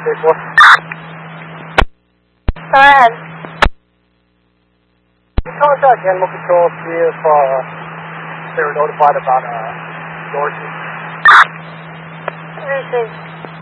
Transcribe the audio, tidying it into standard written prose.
Go ahead. Contact Animal Control, see if they were notified about Dorsey. Receive.